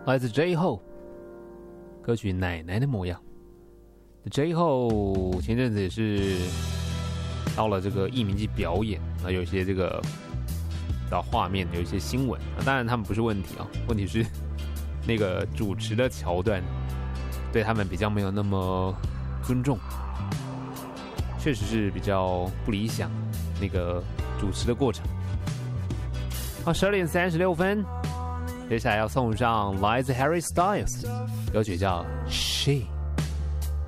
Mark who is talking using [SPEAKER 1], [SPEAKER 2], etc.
[SPEAKER 1] 来自 J-Hope 歌曲《奶奶的模样》。J-Hope 前阵子也是到了这个艺名季表演，有一些这个到画面有一些新闻，当然他们不是问题啊，问题是那个主持的桥段对他们比较没有那么尊重，确实是比较不理想那个主持的过程。好，12:36，接下来要送上来自 Harry Styles 歌曲叫《She》。